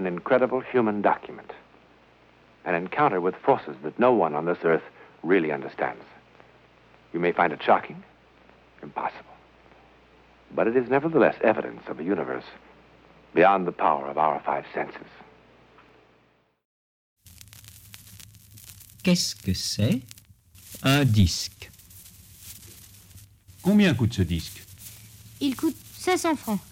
an incredible human document. An encounter with forces that no one on this earth really understands. You may find it shocking, impossible. But it is nevertheless evidence of a universe beyond the power of our five senses. Qu'est-ce que c'est un disque? Combien coûte ce disque? Il coûte 500 francs.